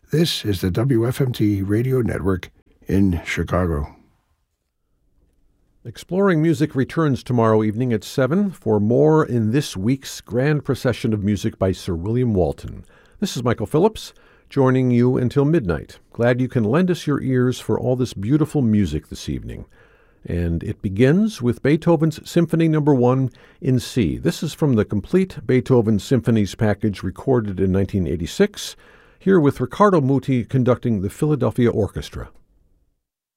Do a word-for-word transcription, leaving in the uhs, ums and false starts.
This is the W F M T Radio Network in Chicago. Exploring Music returns tomorrow evening at seven for more in this week's Grand Procession of Music by Sir William Walton. This is Michael Phillips, joining you until midnight. Glad you can lend us your ears for all this beautiful music this evening. And it begins with Beethoven's Symphony Number One in C. This is from the Complete Beethoven Symphonies package recorded in nineteen eighty-six, here with Riccardo Muti conducting the Philadelphia Orchestra.